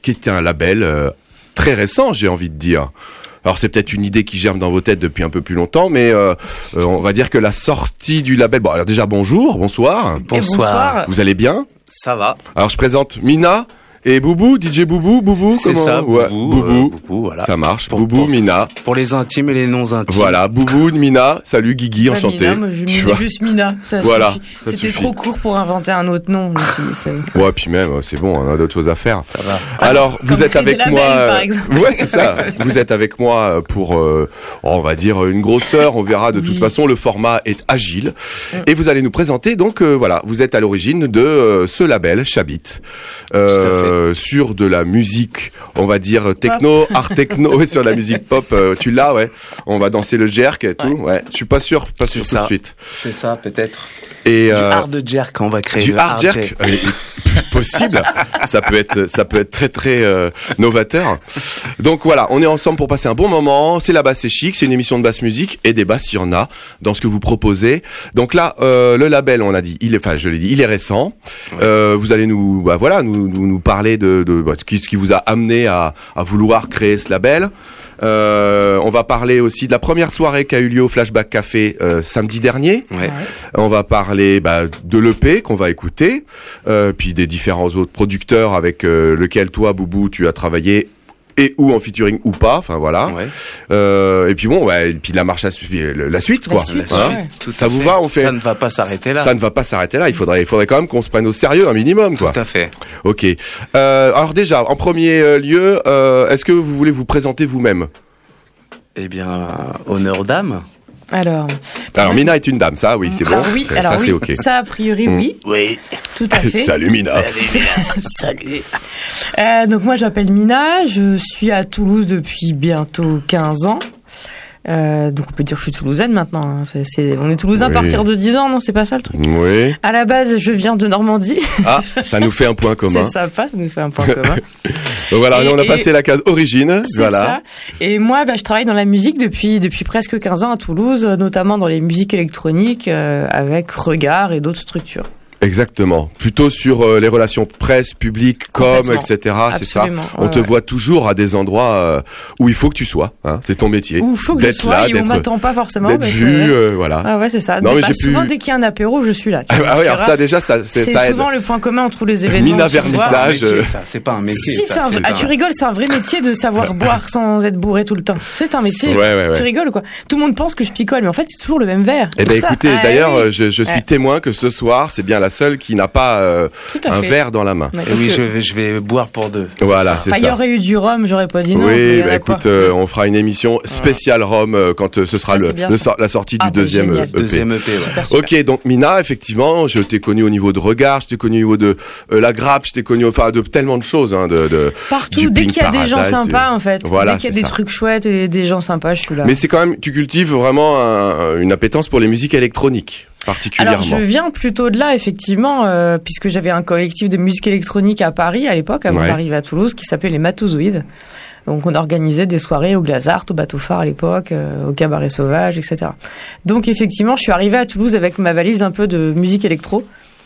qui est un label très récent, j'ai envie de dire. Alors c'est peut-être une idée qui germe dans vos têtes depuis un peu plus longtemps, mais on va dire que la sortie du label... Bon, alors déjà bonsoir. Bonsoir. Vous allez bien ? Ça va. Alors je présente Mina et Boubou, DJ Boubou, c'est comment ? ça, ouais, Boubou, voilà. Ça marche, Boubou, Mina. Pour les intimes et les non-intimes. Voilà, Boubou, Mina, salut Guigui, enchanté. Mina, moi je mets juste Mina, ça voilà, suffit. C'était trop court pour inventer un autre nom. Ouais, puis même, c'est bon, on a d'autres choses à faire. Ça va. Alors, vous êtes avec moi... par exemple. Ouais, c'est ça. Vous êtes avec moi pour, on va dire, une grosse heure. On verra de toute façon, le format est agile. Et vous allez nous présenter, donc voilà, vous êtes à l'origine de ce label, Chabit, sur de la musique, on va dire techno, art techno, sur la musique pop, tu l'as, ouais. On va danser le jerk et tout, ouais. Je suis pas sûr tout de suite. C'est ça, peut-être. Et du hard jerk, on va créer du hard jerk. Possible. Ça peut être très très novateur. Donc voilà, on est ensemble pour passer un bon moment. C'est la basse, c'est chic. C'est une émission de basse musique et des basses, il y en a dans ce que vous proposez. Donc là, le label, on l'a dit, je l'ai dit, il est récent. Ouais. Vous allez nous parler de ce qui vous a amené à vouloir créer ce label. On va parler aussi de la première soirée qui a eu lieu au Flashback Café samedi dernier. Ouais. On va parler de l'EP qu'on va écouter, puis des différents autres producteurs avec lesquels toi, Boubou, tu as travaillé et ou en featuring ou pas, enfin voilà. Ouais. Et puis bon, et puis la marche la suite quoi. Ça vous va, on fait. Ça ne va pas s'arrêter là. Ça ne va pas s'arrêter là. Il faudrait quand même qu'on se prenne au sérieux un minimum quoi. Tout à fait. Ok. Alors déjà, en premier lieu, est-ce que vous voulez vous présenter vous-même ? Eh bien, honneur aux dames. Alors, Mina est une dame, ça, oui, c'est bon. Oui, ça, alors c'est okay. Ça a priori, oui. Oui. Tout à fait. Salut Mina. Salut. Donc moi, j'appelle Mina, je suis à Toulouse depuis bientôt 15 ans. Donc on peut dire que je suis toulousaine maintenant. Hein. On est toulousain à partir de 10 ans, non ? C'est pas ça le truc ? Oui. À la base, je viens de Normandie. Ah, ça nous fait un point commun. C'est sympa, ça nous fait un point commun. Donc voilà, on a passé la case origine. C'est voilà. Ça. Et moi, je travaille dans la musique depuis presque 15 ans à Toulouse, notamment dans les musiques électroniques avec Regard et d'autres structures. Exactement. Plutôt sur les relations presse, public, com, etc. C'est ça. On te voit toujours à des endroits où il faut que tu sois. Hein. C'est ton métier. Où il faut que je sois et on m'attend pas forcément. D'être vu, voilà. Ah ouais, c'est ça. Non, mais souvent, dès qu'il y a un apéro, je suis là. Oui, alors ça déjà, ça c'est ça aide. souvent le point commun entre tous les événements. Mina vernissage. C'est pas un métier. Si, tu rigoles, c'est un vrai métier de savoir boire sans être bourré tout le temps. C'est un métier. Ouais. Tu rigoles quoi. Tout le monde pense que je picole, mais en fait, c'est toujours le même verre. Eh ben écoutez, d'ailleurs, je suis témoin que ce soir, c'est bien la seule qui n'a pas un verre dans la main. Et oui, je vais boire pour deux. Voilà, c'est ça. Il y aurait eu du rhum, j'aurais pas dit non. Oui, écoute, on fera une émission spéciale rhum quand ce sera la sortie du deuxième EP. Deuxième EP, ouais. Super. Ok, donc Mina, effectivement, je t'ai connu au niveau de Regard, je t'ai connu au niveau de la grappe, je t'ai connu de tellement de choses. Partout, dès qu'il y a des gens sympas, en fait. Voilà, dès qu'il y a des trucs chouettes et des gens sympas, je suis là. Mais c'est quand même, tu cultives vraiment une appétence pour les musiques électroniques. Alors je viens plutôt de là effectivement puisque j'avais un collectif de musique électronique à Paris à l'époque avant d'arriver à Toulouse qui s'appelait les Matouzoïdes. Donc on organisait des soirées au Glazart, au Bateau Phare à l'époque, au Cabaret Sauvage, etc. Donc effectivement je suis arrivée à Toulouse avec ma valise un peu de musique électro.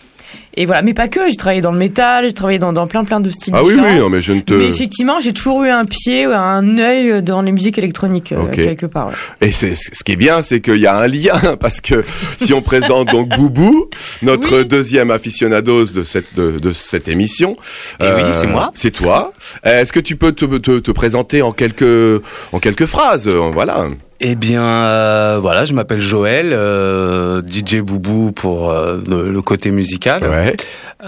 Et voilà, mais pas que, j'ai travaillé dans le métal, j'ai travaillé dans plein de styles différents. Ah oui, non, mais je ne te... Mais effectivement, j'ai toujours eu un pied, un œil dans les musiques électroniques, quelque part. Ouais. Et ce qui est bien, c'est qu'il y a un lien, parce que si on présente donc Boubou, notre deuxième aficionados de cette émission. Et oui, c'est moi. C'est toi. Est-ce que tu peux te présenter en quelques phrases, voilà. Eh bien, voilà, je m'appelle Joël, DJ Boubou pour le côté musical. Ouais.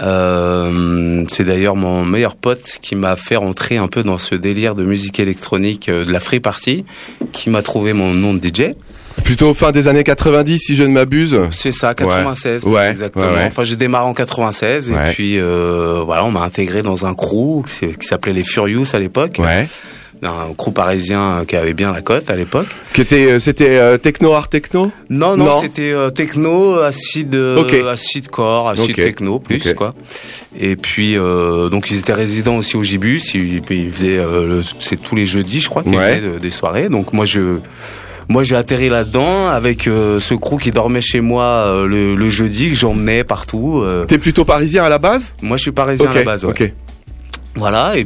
C'est d'ailleurs mon meilleur pote qui m'a fait rentrer un peu dans ce délire de musique électronique, de la free party, qui m'a trouvé mon nom de DJ. Plutôt fin des années 90, si je ne m'abuse. C'est ça, 96, exactement. Ouais. Enfin, j'ai démarré en 96 et puis voilà, on m'a intégré dans un crew qui s'appelait les Furious à l'époque. Ouais. Un crew parisien qui avait bien la cote à l'époque. C'était techno, art techno ? Non, c'était techno, acide core, acide techno plus quoi. Et puis donc ils étaient résidents aussi au Gibus, ils faisaient c'est tous les jeudis je crois qu'ils faisaient des soirées. Donc moi j'ai atterri là-dedans avec ce crew qui dormait chez moi le jeudi que j'emmenais partout. T'es plutôt parisien à la base ? Moi je suis parisien à la base. Ouais. Ok. Voilà, et